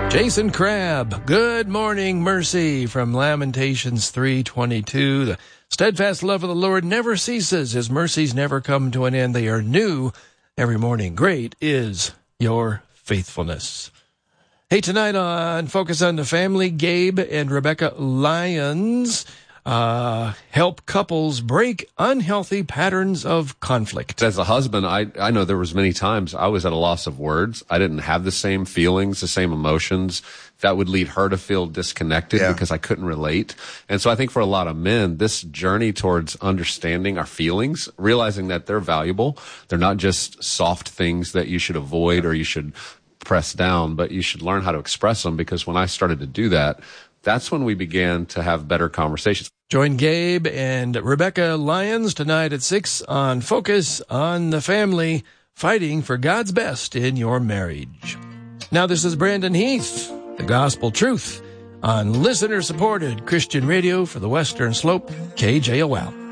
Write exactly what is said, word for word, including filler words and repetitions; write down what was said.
Jason Crabb, good morning, mercy, from Lamentations three twenty-two. The steadfast love of the Lord never ceases. His mercies never come to an end. They are new every morning. Great is your faithfulness. Hey, tonight on Focus on the Family, Gabe and Rebecca Lyons uh, help couples break unhealthy patterns of conflict. As a husband, I, I know there was many times I was at a loss of words. I didn't have the same feelings, the same emotions that would lead her to feel disconnected yeah. because I couldn't relate. And so I think for a lot of men, this journey towards understanding our feelings, realizing that they're valuable, they're not just soft things that you should avoid or you should press down, but you should learn how to express them, because when I started to do that, that's when we began to have better conversations. Join Gabe and Rebecca Lyons tonight at six on Focus on the Family, fighting for God's best in your marriage. Now this is Brandon Heath, the Gospel Truth, on listener-supported Christian radio for the Western Slope, K J O L.